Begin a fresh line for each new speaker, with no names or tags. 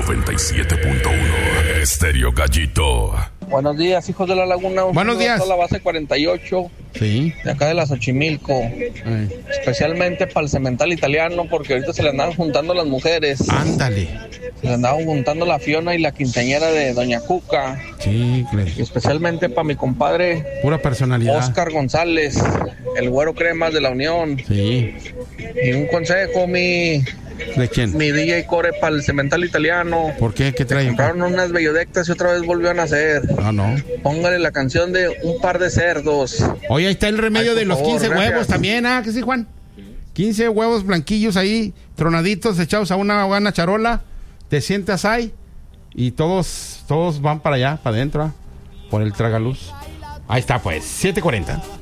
97.1 Estéreo Gallito.
Buenos días, hijos de la laguna.
Buenos días.
A la base 48.
Sí.
De acá de la Xochimilco. Especialmente para el cemental italiano, porque ahorita se le andaban juntando las mujeres.
Ándale.
Se le andaban juntando la Fiona y la quinceañera de Doña Cuca.
Sí, claro.
Y especialmente para mi compadre
Pura personalidad.
Oscar González, el güero cremas de la Unión.
Sí.
Y un consejo,
¿De quién?
mi DJ Core para el cemental italiano.
¿Por qué? ¿Qué trae?
Compraron unas bellodectas y otra vez volvió a nacer.
Ah, no.
Póngale la canción de Un par de cerdos.
Oye, ahí está el remedio de los
por favor,
15
gracias.
huevos también, ¿ah? ¿Qué sí, Juan? 15 huevos blanquillos ahí, tronaditos, echados a una buena charola. Te sientas ahí y todos van para allá, para adentro, por el tragaluz. Ahí está, pues, 7:40.